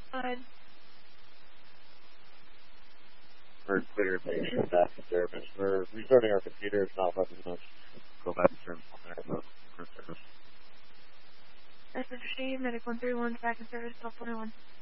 Fine. We're clear, make sure back to service. We're restarting our computer. It's not letting us go back to service on there, but we're service. That's interesting. Medic 131, back in service, Delta 21.